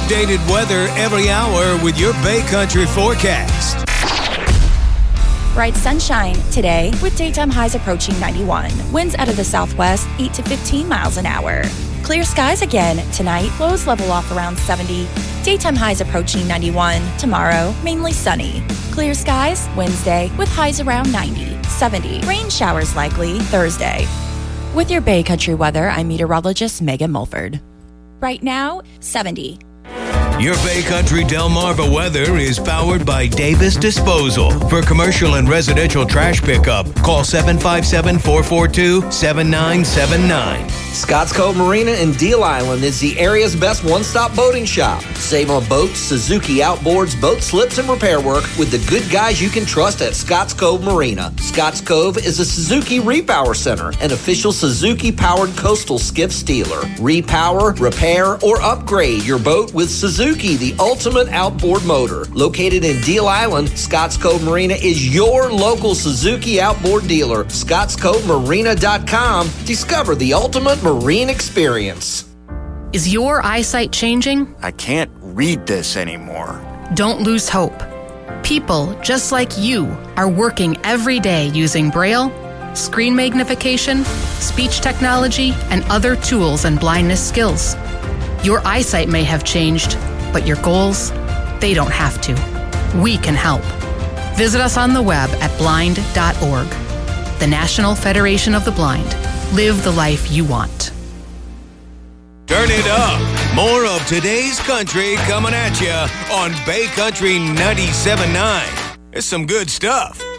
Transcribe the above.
updated weather every hour with your Bay Country forecast. Bright sunshine today with daytime highs approaching 91. Winds out of the southwest 8 to 15 miles an hour. Clear skies again tonight. Lows level off around 70. Daytime highs approaching 91. Tomorrow, mainly sunny. Clear skies Wednesday with highs around 90, 70. Rain showers likely Thursday. With your Bay Country weather, I'm meteorologist Megan Mulford. Right now, 70. Your Bay Country Delmarva weather is powered by Davis Disposal. For commercial and residential trash pickup, call 757-442-7979. Scotts Cove Marina in Deal Island is the area's best one-stop boating shop. Save on boats, Suzuki outboards, boat slips, and repair work with the good guys you can trust at Scotts Cove Marina. Scotts Cove is a Suzuki Repower Center, an official Suzuki-powered coastal skiff dealer. Repower, repair, or upgrade your boat with Suzuki, the ultimate outboard motor. Located in Deal Island, Scotts Cove Marina is your local Suzuki outboard dealer. ScottsCoveMarina.com. Discover the ultimate marine experience. Is your eyesight changing? I can't read this anymore. Don't lose hope. People just like you are working every day using Braille, screen magnification, speech technology, and other tools and blindness skills. Your eyesight may have changed, but your goals, they don't have to. We can help. Visit us on the web at blind.org. The National Federation of the Blind. Live the life you want. Turn it up. More of today's country coming at you on Bay Country 97.9. It's some good stuff.